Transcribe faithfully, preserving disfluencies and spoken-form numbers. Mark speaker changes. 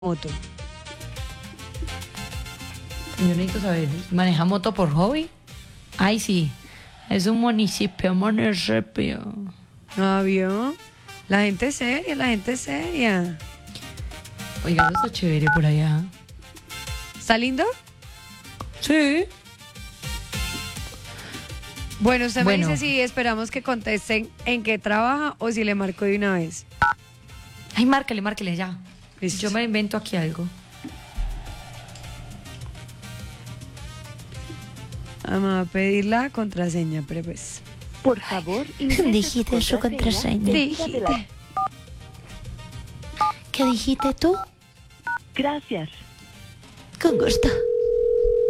Speaker 1: moto.
Speaker 2: Yo necesito saber, ¿maneja moto por hobby? Ay, sí, es un municipio, municipio.
Speaker 1: ¿No vio? La gente es seria, la gente es seria.
Speaker 2: Oiga, eso está chévere por allá.
Speaker 1: ¿Está lindo?
Speaker 2: Sí.
Speaker 1: Bueno, usted
Speaker 2: Bueno.
Speaker 1: me dice si esperamos que contesten en qué trabaja o si le marco de una vez.
Speaker 2: Ay, márquele, márquele ya.
Speaker 1: Listo.
Speaker 2: Yo me invento aquí algo.
Speaker 1: Vamos a pedir la contraseña, pero pues.
Speaker 3: Por favor, ingrese
Speaker 4: Digite su contraseña.
Speaker 1: Dígite.
Speaker 4: ¿Qué dijiste tú?
Speaker 3: Gracias.
Speaker 4: Con gusto.